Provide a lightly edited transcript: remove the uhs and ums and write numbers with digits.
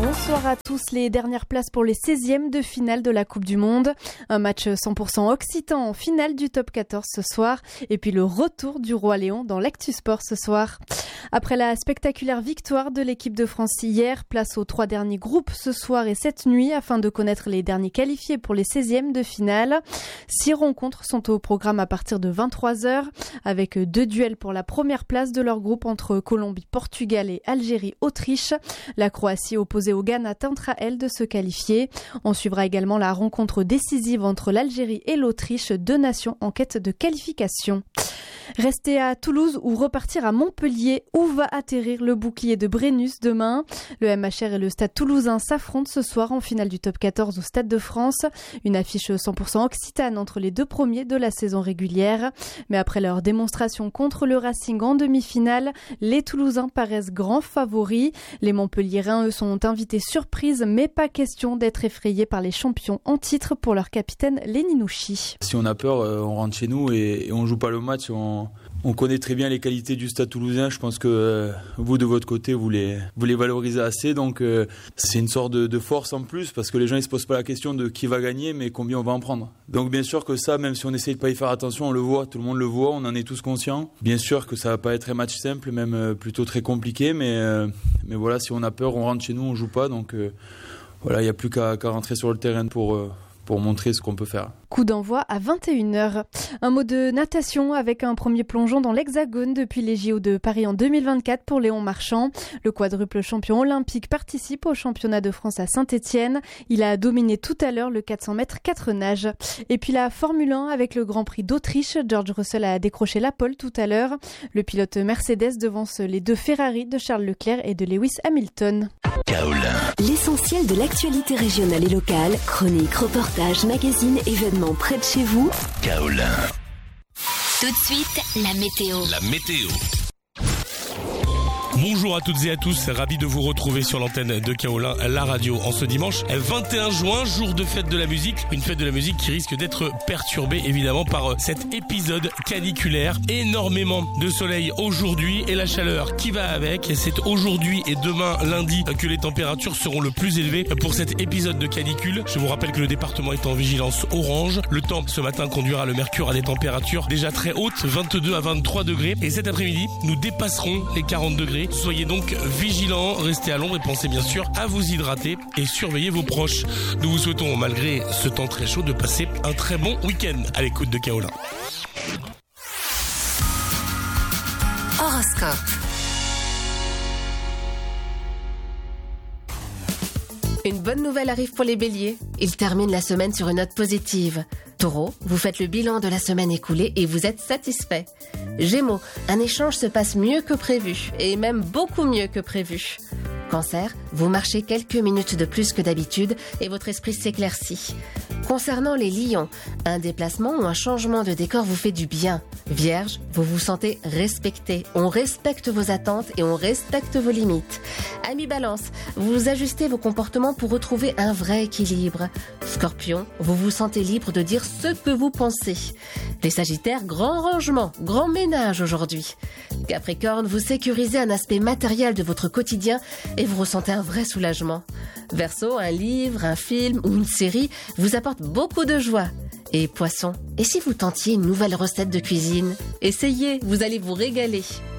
Bonsoir à tous. Les dernières places pour les 16e de finale de la Coupe du Monde. Un match 100% occitan en finale du top 14 ce soir. Et puis le retour du Roi Léon dans l'Actu Sport ce soir. Après la spectaculaire victoire de l'équipe de France hier, place aux 3 derniers groupes ce soir et cette nuit afin de connaître les derniers qualifiés pour les 16e de finale. 6 rencontres sont au programme à partir de 23h avec 2 duels pour la première place de leur groupe entre Colombie, Portugal et Algérie, Autriche. La Croatie opposée au Ghana tentera elle de se qualifier. On suivra également la rencontre décisive entre l'Algérie et l'Autriche, 2 nations en quête de qualification. Rester à Toulouse ou repartir à Montpellier, où va atterrir le bouclier de Brennus demain? Le MHR et le Stade Toulousain s'affrontent ce soir en finale du top 14 au Stade de France. Une affiche 100% occitane entre les 2 premiers de la saison régulière. Mais après leur démonstration contre le Racing en demi-finale, les Toulousains paraissent grands favoris. Les Montpelliérains, eux, sont invités surprise, mais pas question d'être effrayés par les champions en titre pour leur capitaine Leninouchi. Si on a peur, on rentre chez nous et on joue pas le match. On connaît très bien les qualités du Stade Toulousain. Je pense que vous, de votre côté, vous les valorisez assez. Donc c'est une sorte de force en plus parce que les gens ils se posent pas la question de qui va gagner, mais combien on va en prendre. Donc bien sûr que ça, même si on essaye de pas y faire attention, on le voit, tout le monde le voit, on en est tous conscients. Bien sûr que ça va pas être un match simple, même plutôt très compliqué, mais voilà, si on a peur, on rentre chez nous, on joue pas. Donc voilà, il n'y a plus qu'à rentrer sur le terrain pour montrer ce qu'on peut faire. Coup d'envoi à 21h. Un mot de natation avec un premier plongeon dans l'Hexagone depuis les JO de Paris en 2024 pour Léon Marchand. Le quadruple champion olympique participe au championnat de France à Saint-Étienne. Il a dominé tout à l'heure le 400 mètres 4 nages. Et puis la Formule 1 avec le Grand Prix d'Autriche. George Russell a décroché la pole tout à l'heure. Le pilote Mercedes devance les 2 Ferrari de Charles Leclerc et de Lewis Hamilton. Kaolin. L'essentiel de l'actualité régionale et locale, chroniques, reportages, magazines, événements près de chez vous. Kaolin. Tout de suite, la météo. La météo. Bonjour à toutes et à tous, ravi de vous retrouver sur l'antenne de Kaolin, la radio, en ce dimanche 21 juin, jour de fête de la musique. Une fête de la musique qui risque d'être perturbée évidemment par cet épisode caniculaire. Énormément de soleil aujourd'hui et la chaleur qui va avec. C'est aujourd'hui et demain lundi que les températures seront le plus élevées pour cet épisode de canicule. Je vous rappelle que le département est en vigilance orange. Le temps ce matin conduira le mercure à des températures déjà très hautes, 22 à 23 degrés. Et cet après-midi, nous dépasserons les 40 degrés. Soyez donc vigilants, restez à l'ombre et pensez bien sûr à vous hydrater et surveiller vos proches. Nous vous souhaitons, malgré ce temps très chaud, de passer un très bon week-end à l'écoute de Kaolin. Horoscope. Une bonne nouvelle arrive pour les béliers. Ils terminent la semaine sur une note positive. Taureau, vous faites le bilan de la semaine écoulée et vous êtes satisfait. Gémeaux, un échange se passe mieux que prévu et même beaucoup mieux que prévu. Cancer, vous marchez quelques minutes de plus que d'habitude et votre esprit s'éclaircit. Concernant les lions, un déplacement ou un changement de décor vous fait du bien. Vierge, vous vous sentez respecté. On respecte vos attentes et on respecte vos limites. Amis Balance, vous ajustez vos comportements pour retrouver un vrai équilibre. Scorpion, vous vous sentez libre de dire ce que vous pensez. Les Sagittaires, grand rangement, grand ménage aujourd'hui. Capricorne, vous sécurisez un aspect matériel de votre quotidien et vous ressentez un vrai soulagement. Verseau, un livre, un film ou une série vous apporte beaucoup de joie. Et Poisson, et si vous tentiez une nouvelle recette de cuisine? Essayez, vous allez vous régaler.